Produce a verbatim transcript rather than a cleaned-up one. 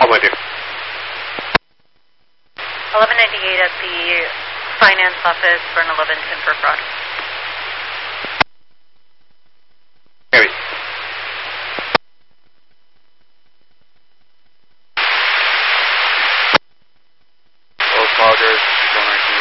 All my dear. eleven ninety-eight at the finance office, Verna Levinson for fraud.